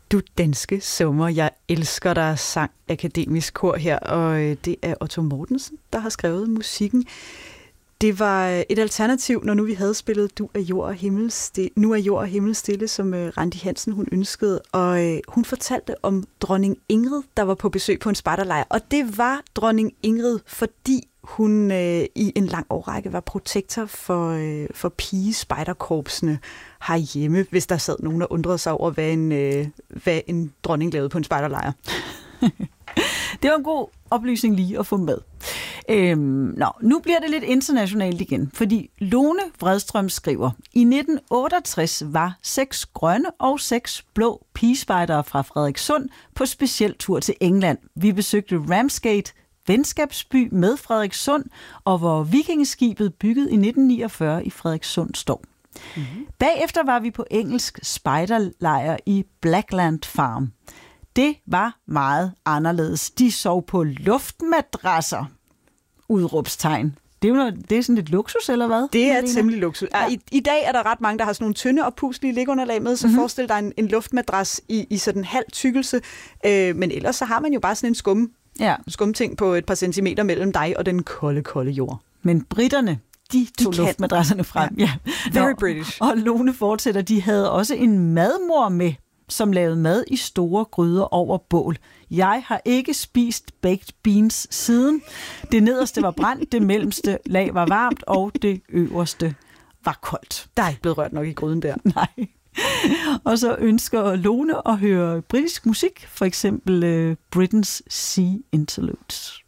Du danske sommer, jeg elsker dig, sang Akademisk Kor her, og det er Otto Mortensen, der har skrevet musikken. Det var et alternativ, når nu vi havde spillet Nu er jord og himmel stille, som Randi Hansen hun ønskede, og hun fortalte om dronning Ingrid, der var på besøg på en spejderlejr, og det var dronning Ingrid, fordi hun i en lang årrække var protektor for pigespejderkorpsene herhjemme, hvis der sad nogen, der undrede sig over, hvad en dronning lavede på en spejderlejr. Det var en god oplysning lige at få med. Nu bliver det lidt internationalt igen, fordi Lone Vredstrøm skriver, i 1968 var 6 grønne og 6 blå pigespejdere fra Frederikssund på speciel tur til England. Vi besøgte Ramsgate, venskabsby med Frederikssund, og hvor vikingeskibet bygget i 1949 i Frederikssund står. Mm-hmm. Bagefter var vi på engelsk spejderlejr i Blackland Farm. Det var meget anderledes. De sov på luftmadrasser. Udråbstegn. Det er sådan lidt luksus, eller hvad? Det er temmelig luksus. Ja. I dag er der ret mange, der har sådan nogle tynde og puslige ligunderlag med, så forestil dig en luftmadras i sådan en halv tykkelse. Men ellers så har man jo bare sådan en skumting på et par centimeter mellem dig og den kolde jord. Men britterne, de tog luftmadrasserne frem. Ja. Very British. Og Lone fortsætter, de havde også en madmor med, som lavede mad i store gryder over bål. Jeg har ikke spist baked beans siden. Det nederste var brændt, det mellemste lag var varmt, og det øverste var koldt. Der er ikke blevet rørt nok i gryden der. Nej. Og så ønsker Lone at høre britisk musik, for eksempel Britain's Sea Interludes.